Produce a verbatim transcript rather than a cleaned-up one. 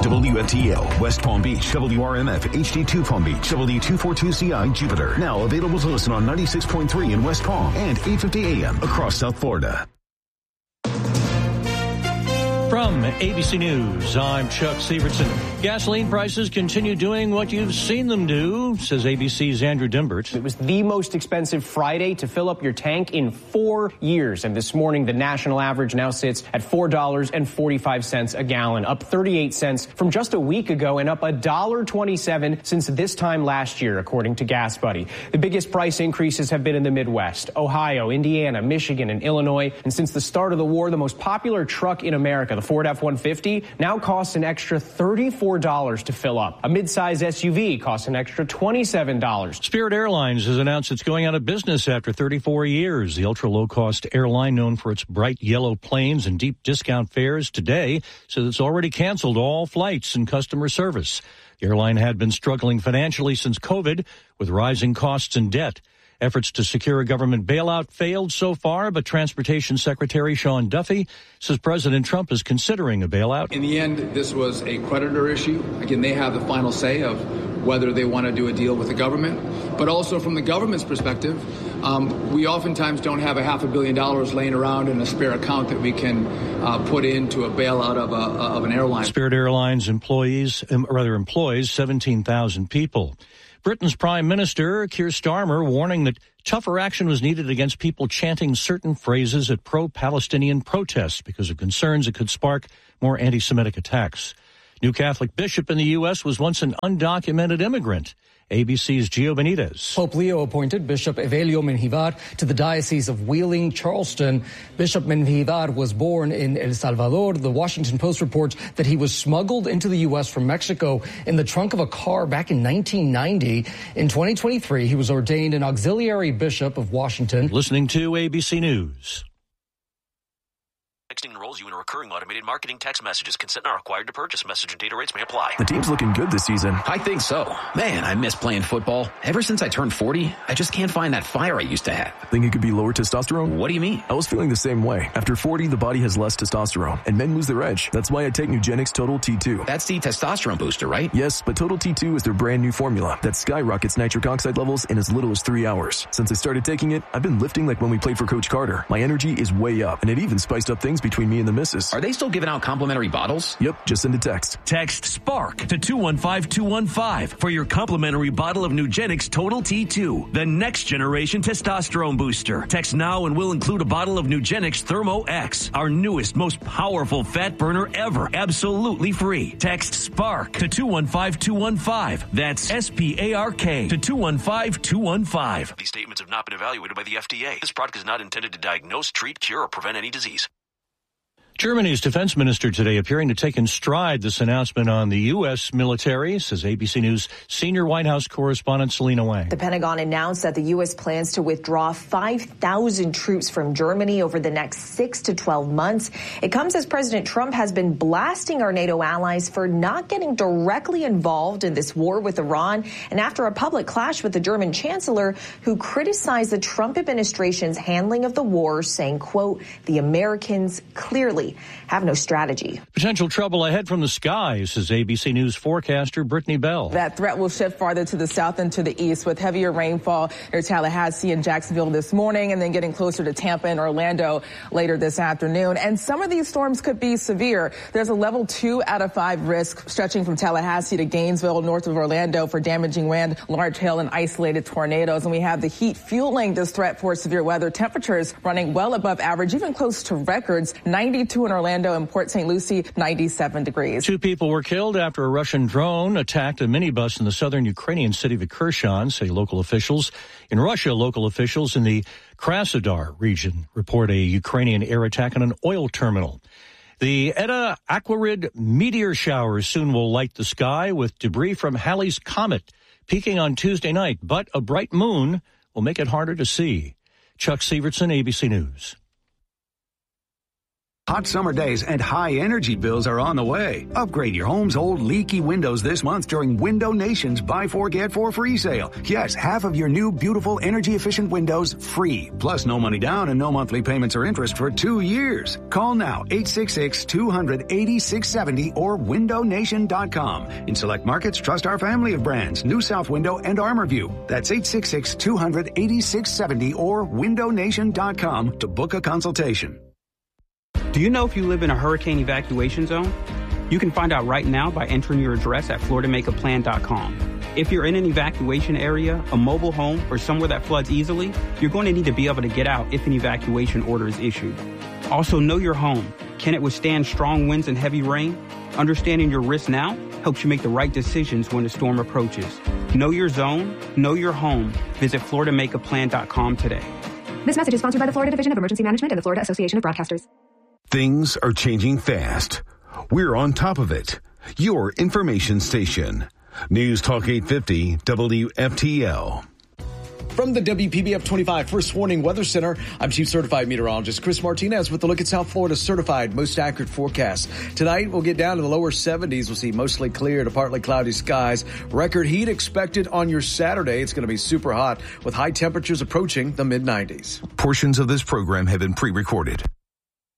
W F T L, West Palm Beach, W R M F, H D two Palm Beach, W two forty-two C I, Jupiter. Now available to listen on ninety-six point three in West Palm and eight fifty A M across South Florida. From A B C News, I'm Chuck Severson. Gasoline prices continue doing what you've seen them do, says A B C's Andrew Dimbert. It was the most expensive Friday to fill up your tank in four years. And this morning, the national average now sits at four dollars and forty-five cents a gallon, up thirty-eight cents from just a week ago and up one dollar and twenty-seven cents since this time last year, according to Gas Buddy. The biggest price increases have been in the Midwest, Ohio, Indiana, Michigan, and Illinois. And since the start of the war, the most popular truck in America, the Ford F one fifty, now costs an extra thirty-four dollars to fill up. A midsize S U V costs an extra twenty-seven dollars. Spirit Airlines has announced it's going out of business after thirty-four years. The ultra-low-cost airline, known for its bright yellow planes and deep discount fares, today says it's already canceled all flights and customer service. The airline had been struggling financially since COVID, with rising costs and debt. Efforts to secure a government bailout failed so far, but Transportation Secretary Sean Duffy says President Trump is considering a bailout. In the end, this was a creditor issue. Again, they have the final say of whether they want to do a deal with the government. But also from the government's perspective, um, we oftentimes don't have a half a billion dollars laying around in a spare account that we can uh, put into a bailout of, a, of an airline. Spirit Airlines employees, um, rather employs seventeen thousand people. Britain's Prime Minister, Keir Starmer, warning that tougher action was needed against people chanting certain phrases at pro-Palestinian protests because of concerns it could spark more anti-Semitic attacks. New Catholic bishop in the U S was once an undocumented immigrant. A B C's Gio Benitez. Pope Leo appointed Bishop Evelio Menjivar to the Diocese of Wheeling, Charleston. Bishop Menjivar was born in El Salvador. The Washington Post reports that he was smuggled into the U S from Mexico in the trunk of a car back in nineteen ninety. In twenty twenty-three, he was ordained an auxiliary bishop of Washington. Listening to A B C News. Texting enrolls you in a recurring automated marketing text messages. Consent not required to purchase. Message and data rates may apply. The team's looking good this season. I think so. Man, I miss playing football. Ever since I turned forty, I just can't find that fire I used to have. Think it could be lower testosterone? What do you mean? I was feeling the same way. After forty, the body has less testosterone, and men lose their edge. That's why I take Nugenix Total T two. That's the testosterone booster, right? Yes, but Total T two is their brand new formula that skyrockets nitric oxide levels in as little as three hours. Since I started taking it, I've been lifting like when we played for Coach Carter. My energy is way up, and it even spiced up things between me and the missus. Are they still giving out complimentary bottles? Yep, just send a text. Text SPARK to two one five two one five for your complimentary bottle of Nugenix Total T two, the next generation testosterone booster. Text now and we'll include a bottle of Nugenix Thermo X, our newest, most powerful fat burner ever, absolutely free. Text SPARK to two one five two one five. That's S P A R K to two one five two one five. These statements have not been evaluated by the F D A. This product is not intended to diagnose, treat, cure, or prevent any disease. Germany's defense minister today appearing to take in stride this announcement on the U S military, says A B C News senior White House correspondent Selena Wang. The Pentagon announced that the U S plans to withdraw five thousand troops from Germany over the next six to twelve months. It comes as President Trump has been blasting our NATO allies for not getting directly involved in this war with Iran, and after a public clash with the German chancellor, who criticized the Trump administration's handling of the war, saying, quote, the Americans clearly have no strategy. Potential trouble ahead from the skies, says A B C News forecaster Brittany Bell. That threat will shift farther to the south and to the east with heavier rainfall near Tallahassee and Jacksonville this morning, and then getting closer to Tampa and Orlando later this afternoon. And some of these storms could be severe. There's a level two out of five risk stretching from Tallahassee to Gainesville, north of Orlando, for damaging wind, large hail, and isolated tornadoes. And we have the heat fueling this threat for severe weather. Temperatures running well above average, even close to records. ninety-two in Orlando and Port Saint Lucie, ninety-seven degrees. Two people were killed after a Russian drone attacked a minibus in the southern Ukrainian city of Kherson, say local officials. In Russia, local officials in the Krasnodar region report a Ukrainian air attack on an oil terminal. The Eta Aquarid meteor showers soon will light the sky with debris from Halley's Comet peaking on Tuesday night, but a bright moon will make it harder to see. Chuck Severson, A B C News. Hot summer days and high energy bills are on the way. Upgrade your home's old leaky windows this month during Window Nation's Buy Four, Get Four free sale. Yes, half of your new beautiful energy efficient windows free. Plus no money down and no monthly payments or interest for two years. Call now eight six six, two hundred, eighty-six seventy or window nation dot com. In select markets, trust our family of brands, New South Window and ArmorView. That's eight six six, two hundred, eighty-six seventy or window nation dot com to book a consultation. Do you know if you live in a hurricane evacuation zone? You can find out right now by entering your address at florida make a plan dot com. If you're in an evacuation area, a mobile home, or somewhere that floods easily, you're going to need to be able to get out if an evacuation order is issued. Also, know your home. Can it withstand strong winds and heavy rain? Understanding your risk now helps you make the right decisions when the storm approaches. Know your zone, know your home. Visit florida make a plan dot com today. This message is sponsored by the Florida Division of Emergency Management and the Florida Association of Broadcasters. Things are changing fast. We're on top of it. Your information station. News Talk eight fifty W F T L. From the W P B F twenty-five First Warning Weather Center, I'm Chief Certified Meteorologist Chris Martinez with a look at South Florida's certified most accurate forecast. Tonight, we'll get down to the lower seventies. We'll see mostly clear to partly cloudy skies. Record heat expected on your Saturday. It's going to be super hot with high temperatures approaching the mid nineties. Portions of this program have been pre-recorded.